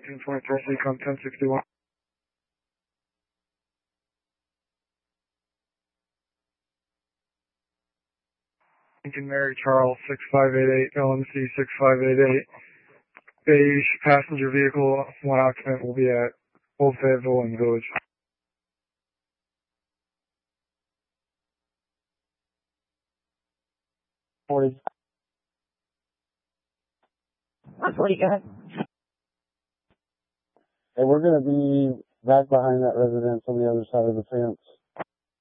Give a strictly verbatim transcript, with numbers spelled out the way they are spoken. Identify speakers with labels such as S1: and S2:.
S1: June twenty-first, Econ ten sixty-one. Lincoln Mary Charles six five eight eight, L M C six five eight eight. Beige passenger vehicle, one occupant will be at Old Fayetteville in the Village.
S2: forty. forty, go ahead. Hey, we're going to be back behind that residence on the other side of the fence.